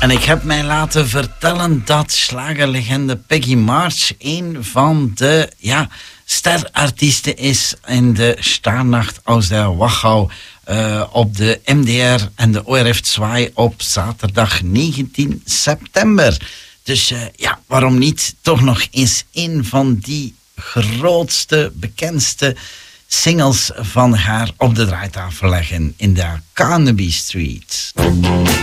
En ik heb mij laten vertellen dat slagerlegende Peggy March een van de sterartiesten is in de Starnacht aus der Wachau op de MDR en de ORF 2 op zaterdag 19 september. Dus waarom niet toch nog eens een van die grootste, bekendste singles van haar op de draaitafel leggen in de Carnaby Street.